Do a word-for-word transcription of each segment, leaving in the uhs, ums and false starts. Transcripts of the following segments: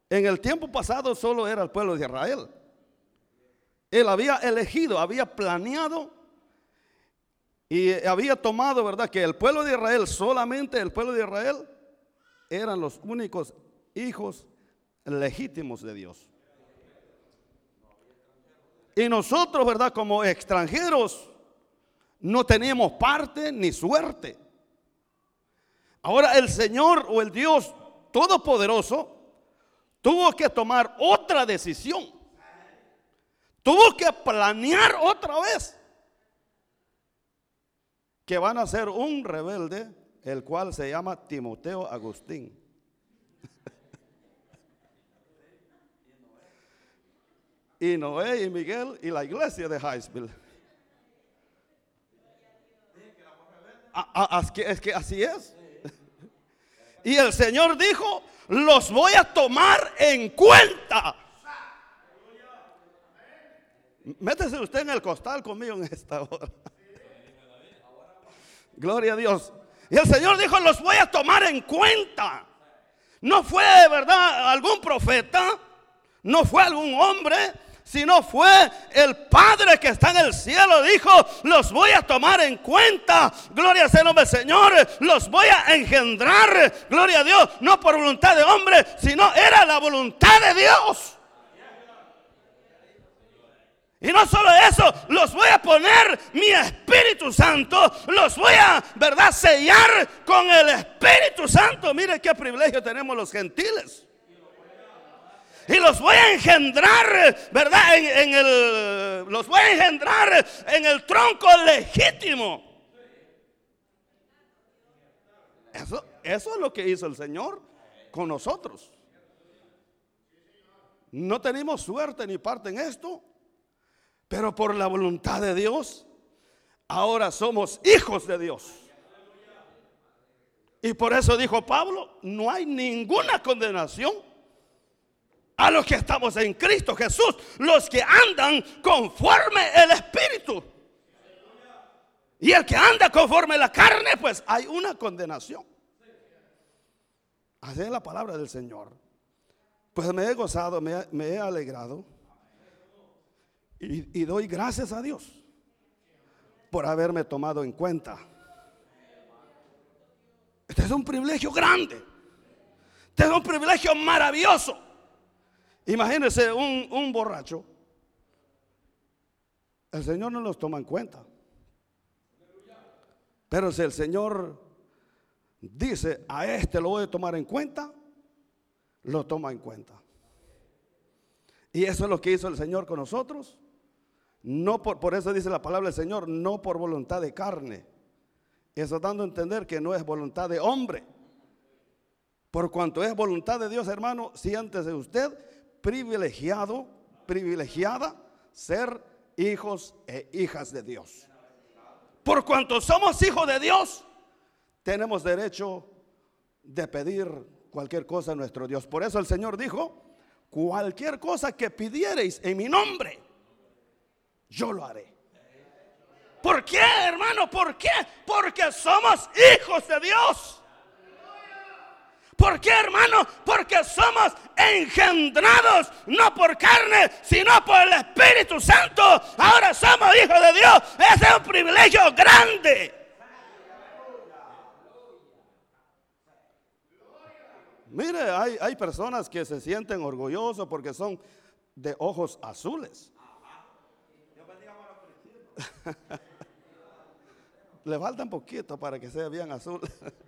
En el tiempo pasado solo era el pueblo de Israel. Él había elegido, había planeado y había tomado, ¿verdad?, que el pueblo de Israel, solamente el pueblo de Israel, eran los únicos hijos legítimos de Dios. Y nosotros, ¿verdad?, como extranjeros, no teníamos parte ni suerte. Ahora el Señor o el Dios Todopoderoso tuvo que tomar otra decisión. Tuvo que planear otra vez que van a ser un rebelde, el cual se llama Timoteo Agustín. Y Noé y Miguel y la iglesia de Highsville. Es que así es. Y el Señor dijo: los voy a tomar en cuenta. Métese usted en el costal conmigo en esta hora. Gloria a Dios. Y el Señor dijo: los voy a tomar en cuenta. No fue, ¿verdad?, algún profeta, no fue algún hombre, sino fue el Padre que está en el cielo. Dijo: los voy a tomar en cuenta. Gloria sea el nombre del Señor. Los voy a engendrar. Gloria a Dios. No por voluntad de hombre, sino era la voluntad de Dios. Y no solo eso, los voy a poner mi Espíritu Santo, los voy a, ¿verdad?, sellar con el Espíritu Santo. Mire qué privilegio tenemos los gentiles. Y los voy a engendrar, ¿verdad?, en, en el, los voy a engendrar en el tronco legítimo. Eso, eso es lo que hizo el Señor con nosotros. No tenemos suerte ni parte en esto, pero por la voluntad de Dios, ahora somos hijos de Dios. Y por eso dijo Pablo: no hay ninguna condenación a los que estamos en Cristo Jesús, los que andan conforme el Espíritu. Y el que anda conforme la carne, pues hay una condenación. Así es la palabra del Señor. Pues me he gozado, me, me he alegrado. Y, y doy gracias a Dios por haberme tomado en cuenta. Este es un privilegio grande. Este es un privilegio maravilloso. Imagínense un, un borracho. El Señor no los toma en cuenta. Pero si el Señor dice: a este lo voy a tomar en cuenta, lo toma en cuenta. Y eso es lo que hizo el Señor con nosotros. No por, por eso dice la palabra del Señor: no por voluntad de carne. Eso dando a entender que no es voluntad de hombre. Por cuanto es voluntad de Dios, hermano, siéntese usted privilegiado, privilegiada, ser hijos e hijas de Dios. Por cuanto somos hijos de Dios, tenemos derecho de pedir cualquier cosa a nuestro Dios. Por eso el Señor dijo: cualquier cosa que pidiereis en mi nombre, yo lo haré. ¿Por qué, hermano? ¿Por qué? Porque somos hijos de Dios. ¿Por qué, hermano? Porque somos engendrados no por carne, sino por el Espíritu Santo. Ahora somos hijos de Dios. Ese es un privilegio grande. Mire, hay, hay personas que se sienten orgullosos porque son de ojos azules. Le falta un poquito para que sea bien azul.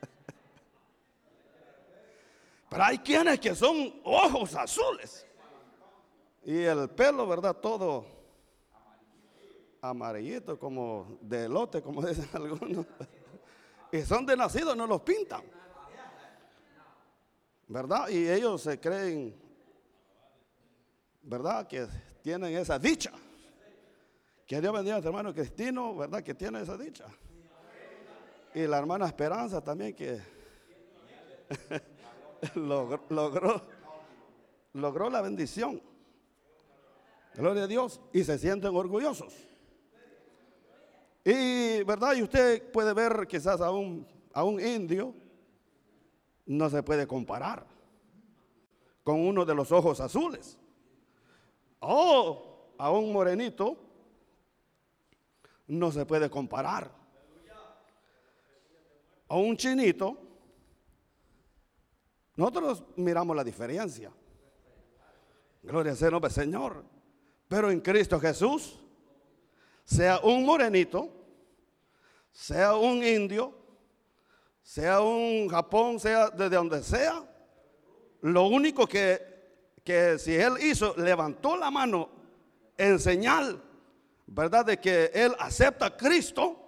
Pero hay quienes que son ojos azules y el pelo, ¿verdad?, todo amarillito, como de elote, como dicen algunos. Y son de nacido, no los pintan, ¿verdad? Y ellos se creen, ¿verdad?, que tienen esa dicha. Que Dios bendiga a nuestro hermano Cristino, ¿verdad?, que tiene esa dicha. Y la hermana Esperanza también, que logró, logró, logró la bendición. Gloria a Dios. Y se sienten orgullosos. Y, ¿verdad? Y usted puede ver quizás a un, a un indio, no se puede comparar con uno de los ojos azules. O a un morenito no se puede comparar. A un chinito, nosotros miramos la diferencia. Gloria sea el nombre del Señor. Pero en Cristo Jesús, sea un morenito, sea un indio, sea un Japón, sea desde donde sea, lo único que, que si él hizo, levantó la mano en señal, ¿verdad?, de que él acepta a Cristo,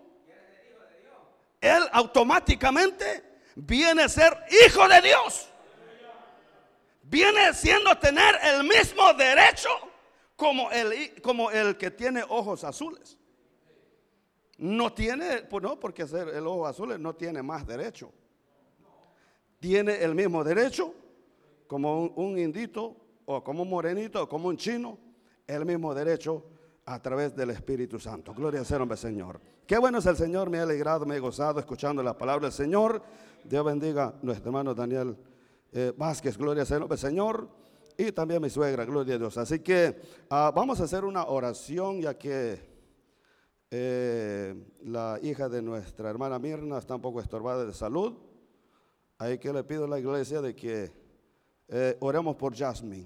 él automáticamente viene a ser hijo de Dios. Viene siendo tener el mismo derecho como el, como el que tiene ojos azules. No tiene, pues no, porque ser el ojo azul no tiene más derecho. Tiene el mismo derecho como un, un indito, o como un morenito, o como un chino, el mismo derecho a través del Espíritu Santo. Gloria sea el nombre del Señor. Qué bueno es el Señor, me he alegrado, me he gozado escuchando la palabra del Señor. Dios bendiga a nuestro hermano Daniel eh, Vázquez, gloria sea el nombre del Señor. Y también mi suegra, gloria a Dios. Así que uh, vamos a hacer una oración, ya que eh, la hija de nuestra hermana Mirna está un poco estorbada de salud. Ahí que le pido a la iglesia de que eh, oremos por Jasmine.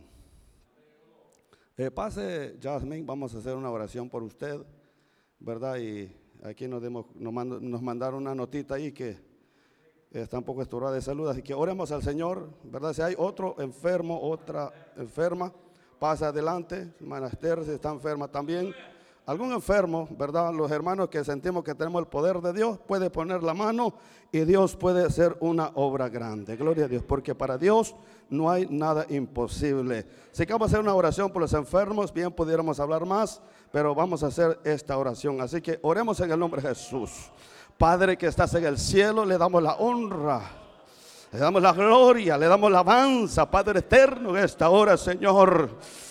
Eh, pase Jasmine, vamos a hacer una oración por usted, ¿verdad? Y aquí nos, demos, nos, mand, nos mandaron una notita ahí que está un poco estorbada de salud, así que oremos al Señor, ¿verdad? Si hay otro enfermo, otra enferma, pasa adelante. Hermana Esther, si está enferma también. Algún enfermo, ¿verdad? Los hermanos que sentimos que tenemos el poder de Dios, puede poner la mano y Dios puede hacer una obra grande. Gloria a Dios, porque para Dios no hay nada imposible. Si vamos a hacer una oración por los enfermos, bien pudiéramos hablar más, pero vamos a hacer esta oración. Así que oremos en el nombre de Jesús. Padre que estás en el cielo, le damos la honra, le damos la gloria, le damos la alabanza, Padre eterno, en esta hora, Señor.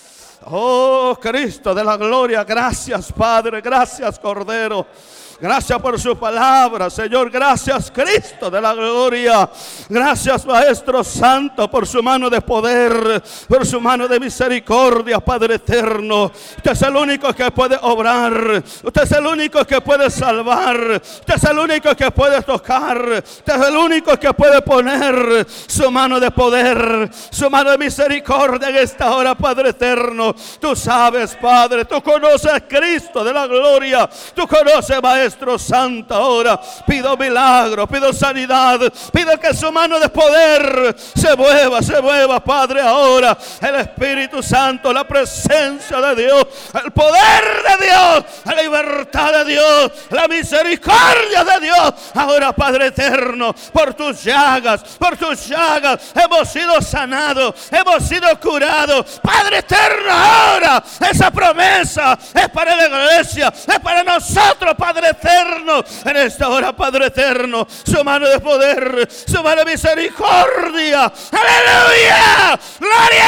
Oh, Cristo de la gloria, gracias, Padre, gracias, Cordero. Gracias por su palabra, Señor. Gracias, Cristo de la gloria. Gracias, Maestro Santo, por su mano de poder, por su mano de misericordia, Padre eterno. Usted es el único que puede obrar. Usted es el único que puede salvar. Usted es el único que puede tocar. Usted es el único que puede poner su mano de poder, su mano de misericordia en esta hora, Padre eterno. Tú sabes, Padre, tú conoces a Cristo de la gloria. Tú conoces, Maestro Santo. Ahora pido milagro, pido sanidad, pido que su mano de poder se mueva, se mueva, Padre. Ahora el Espíritu Santo, la presencia de Dios, el poder de Dios, la libertad de Dios, la misericordia de Dios. Ahora, Padre eterno, por tus llagas, por tus llagas hemos sido sanados, hemos sido curados, Padre eterno. Ahora esa promesa es para la iglesia, es para nosotros, Padre eterno. En esta hora, Padre eterno, su mano de poder, su mano de misericordia. Aleluya, gloria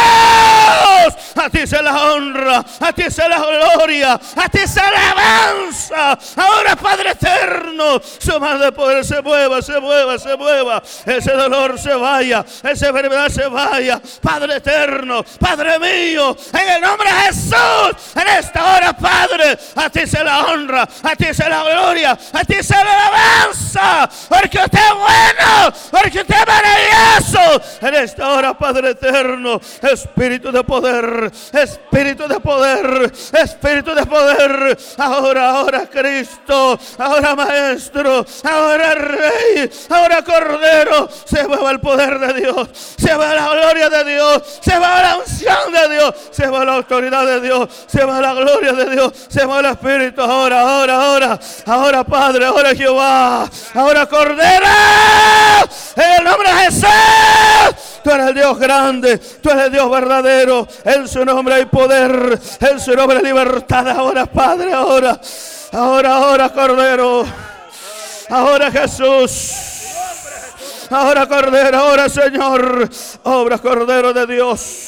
a Dios. A ti se la honra, a ti se la gloria, a ti se la alabanza. Ahora, Padre eterno, su mano de poder se mueva, se mueva, se mueva. Ese dolor se vaya, esa enfermedad se vaya, Padre eterno, Padre mío, en el nombre de Jesús. En esta hora, Padre, a ti se la honra, a ti se la gloria, a ti se la alabanza, porque usted es bueno, porque usted es maravilloso. En esta hora, Padre eterno, Espíritu de poder, Espíritu de poder, Espíritu de poder. Ahora, ahora Cristo, ahora Maestro, ahora Rey, ahora Cordero. Se mueva el poder de Dios, se va la gloria de Dios, se va la unción de Dios, se va la autoridad de Dios, se va la gloria de Dios, se va el Espíritu. Ahora, ahora, ahora, ahora, Padre, ahora Jehová, ahora Cordero, en el nombre de Jesús. Tú eres el Dios grande, tú eres el Dios verdadero. En su nombre hay poder, en su nombre hay libertad. Ahora, Padre, ahora, ahora, ahora, Cordero, ahora Jesús, ahora Cordero, ahora Señor, obra Cordero de Dios,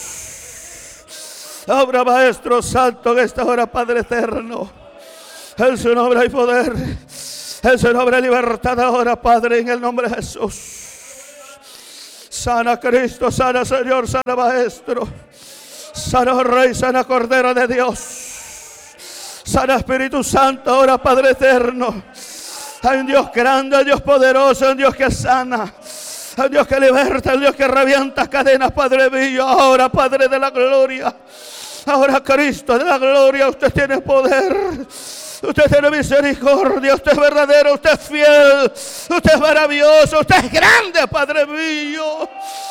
obra Maestro Santo en esta hora, Padre eterno. En su nombre hay poder, en su nombre hay libertad ahora, Padre, en el nombre de Jesús. Sana Cristo, sana Señor, sana Maestro. Sana Rey, sana Cordero de Dios. Sana Espíritu Santo, ahora Padre eterno. Hay un Dios grande, un Dios poderoso, un Dios que sana, un Dios que liberta, un Dios que revienta cadenas, Padre mío. Ahora, Padre de la gloria, ahora Cristo de la gloria, usted tiene poder, usted tiene misericordia, usted es verdadero, usted es fiel, usted es maravilloso, usted es grande, Padre mío.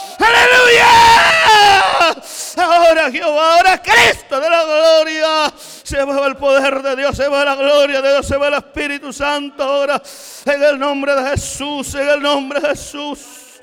¡Aleluya! Ahora Jehová, ahora Cristo de la gloria. Se mueve el poder de Dios, se mueve la gloria de Dios, se mueve el Espíritu Santo ahora. En el nombre de Jesús, en el nombre de Jesús.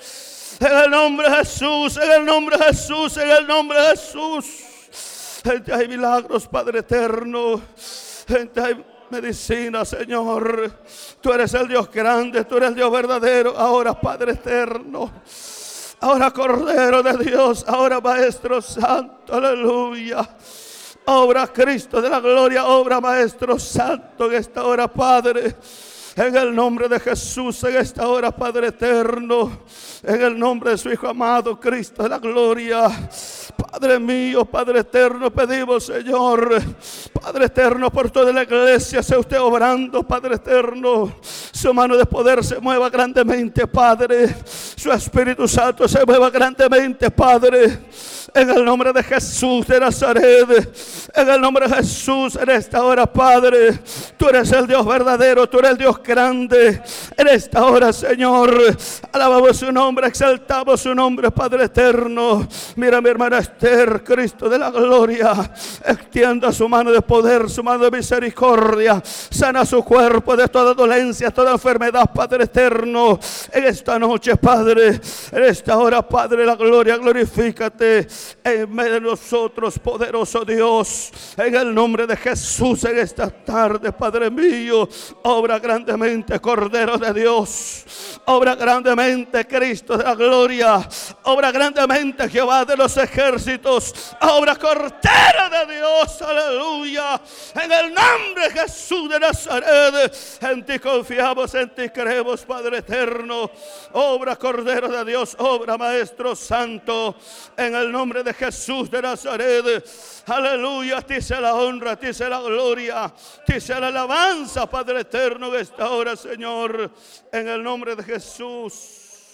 En el nombre de Jesús, en el nombre de Jesús, en el nombre de Jesús. Gente, hay milagros, Padre eterno. Gente, hay medicina, Señor. Tú eres el Dios grande, tú eres el Dios verdadero. Ahora, Padre eterno. Ahora Cordero de Dios, ahora Maestro Santo, aleluya. Obra Cristo de la gloria, obra Maestro Santo en esta hora, Padre. En el nombre de Jesús, en esta hora, Padre eterno. En el nombre de su Hijo amado, Cristo de la gloria. Padre mío, Padre eterno, pedimos, Señor, Padre eterno, por toda la iglesia, sea usted obrando, Padre eterno. Su mano de poder se mueva grandemente, Padre. Su Espíritu Santo se mueva grandemente, Padre. En el nombre de Jesús de Nazaret, en el nombre de Jesús, en esta hora, Padre, tú eres el Dios verdadero, tú eres el Dios grande. En esta hora, Señor, alabamos su nombre, exaltamos su nombre, Padre eterno. Mira, mi hermana Esther, Cristo de la gloria, extienda su mano de poder, su mano de misericordia, sana su cuerpo de toda dolencia, toda enfermedad, Padre eterno. En esta noche, Padre, en esta hora, Padre, la gloria, glorifícate en medio de nosotros, poderoso Dios, en el nombre de Jesús. En esta tarde, Padre mío, obra grandemente, Cordero de Dios, obra grandemente, Cristo de la gloria, obra grandemente, Jehová de los ejércitos, obra, Cordero de Dios, aleluya. En el nombre de Jesús de Nazaret, en ti confiamos, en ti creemos, Padre eterno. Obra, Cordero de Dios, obra, Maestro Santo, en el nombre de Jesús de Nazaret, aleluya. A ti sea la honra, a ti sea la gloria, a ti sea la alabanza, Padre eterno, en esta hora, Señor, en el nombre de Jesús.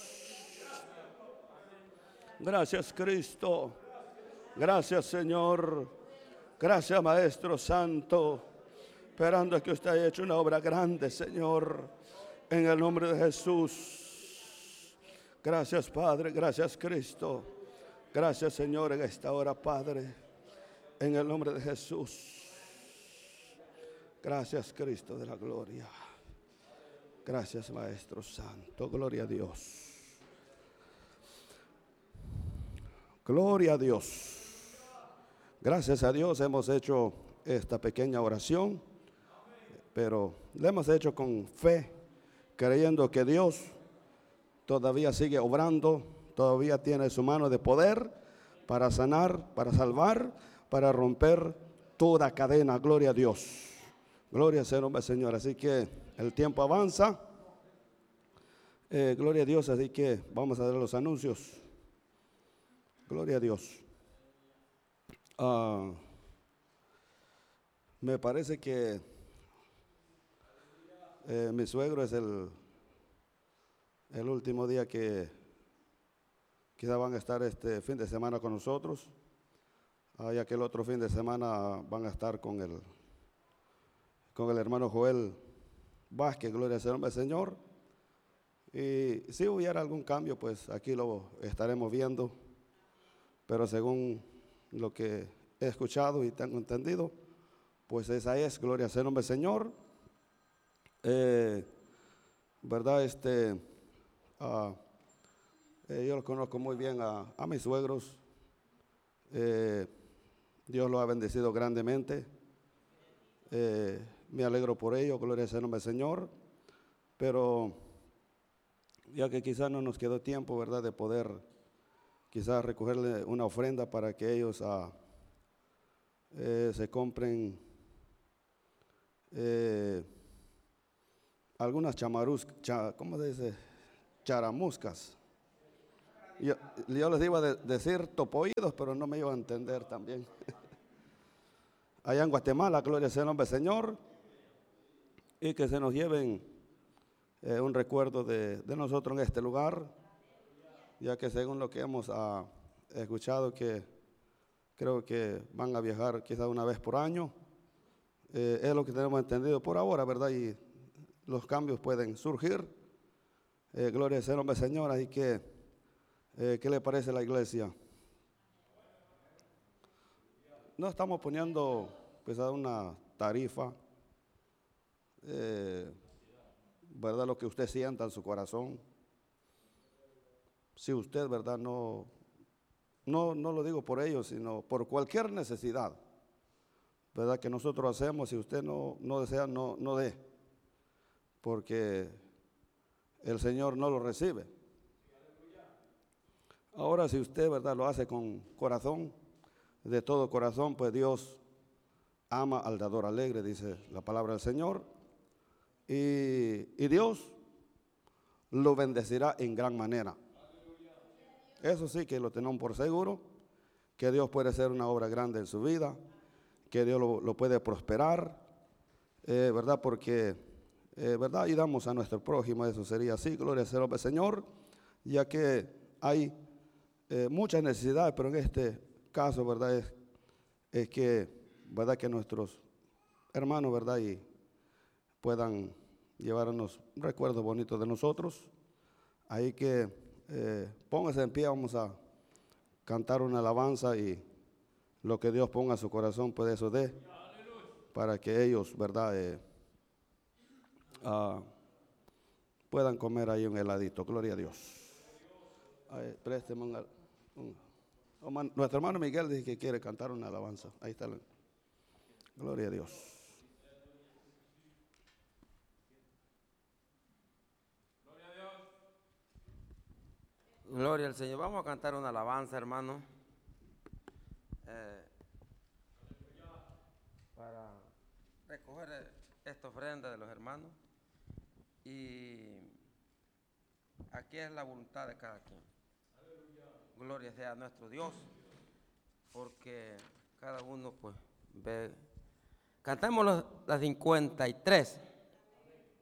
Gracias, Cristo. Gracias, Señor. Gracias, Maestro Santo. Esperando que usted haya hecho una obra grande, Señor, en el nombre de Jesús. Gracias, Padre. Gracias, Cristo. Gracias, Señor, en esta hora, Padre, en el nombre de Jesús. Gracias, Cristo de la gloria. Gracias, Maestro Santo. Gloria a Dios. Gloria a Dios. Gracias a Dios hemos hecho esta pequeña oración, pero la hemos hecho con fe, creyendo que Dios todavía sigue obrando, todavía tiene su mano de poder para sanar, para salvar, para romper toda cadena. Gloria a Dios. Gloria sea el nombre del Señor. Así que el tiempo avanza. Eh, gloria a Dios. Así que vamos a dar los anuncios. Gloria a Dios. Uh, me parece que eh, mi suegro es el, el último día que quizá van a estar este fin de semana con nosotros, ah, ya que el otro fin de semana van a estar con el, con el hermano Joel Vázquez, gloria sea el nombre del Señor. Y si hubiera algún cambio, pues aquí lo estaremos viendo, pero según lo que he escuchado y tengo entendido, pues esa es, gloria sea el nombre del Señor. Eh, ¿Verdad? Este, uh, eh, yo lo conozco muy bien a, a mis suegros. Eh, Dios los ha bendecido grandemente. Eh, me alegro por ello, gloria sea el nombre del Señor. Pero ya que quizás no nos quedó tiempo, ¿verdad?, de poder quizás recogerle una ofrenda para que ellos uh, eh, se compren eh, algunas chamarus, cha, ¿cómo se dice? Charamuscas. Yo, yo les iba a de- decir topoídos, pero no me iba a entender también. Allá en Guatemala, gloria sea el nombre del Señor. Y que se nos lleven eh, un recuerdo de, de nosotros en este lugar, ya que según lo que hemos ah, escuchado, que creo que van a viajar quizás una vez por año. Eh, es lo que tenemos entendido por ahora, ¿verdad? Y los cambios pueden surgir. Eh, gloria sea el nombre del Señor. Así que, eh, ¿qué le parece a la iglesia? No estamos poniendo pues a una tarifa, eh, ¿verdad? Lo que usted sienta en su corazón. Si usted, ¿verdad? No, no, no lo digo por ellos, sino por cualquier necesidad, ¿verdad? Que nosotros hacemos, si usted no, no desea, no, no dé, porque el Señor no lo recibe. Ahora, si usted, ¿verdad? Lo hace con corazón, de todo corazón, pues Dios ama al dador alegre, dice la palabra del Señor, y, y Dios lo bendecirá en gran manera. Eso sí que lo tenemos por seguro, que Dios puede hacer una obra grande en su vida, que Dios lo, lo puede prosperar, eh, ¿verdad? Porque, eh, ¿verdad? Y damos a nuestro prójimo, eso sería así, gloria sea al Señor, ya que hay eh, muchas necesidades, pero en este caso, ¿verdad? Es, es que, ¿verdad? Que nuestros hermanos, ¿verdad? Y puedan llevarnos recuerdos bonitos de nosotros. Ahí que eh, póngase en pie, vamos a cantar una alabanza y lo que Dios ponga a su corazón, pues eso dé, para que ellos, ¿verdad? Eh, uh, puedan comer ahí un heladito, gloria a Dios. Ahí, présteme un, un, un, nuestro hermano Miguel dice que quiere cantar una alabanza, ahí está, la, gloria a Dios. Gloria al Señor. Vamos a cantar una alabanza, hermano, eh, para recoger esta ofrenda de los hermanos. Y aquí es la voluntad de cada quien. Gloria sea a nuestro Dios, porque cada uno pues ve. Cantemos la cincuenta y tres.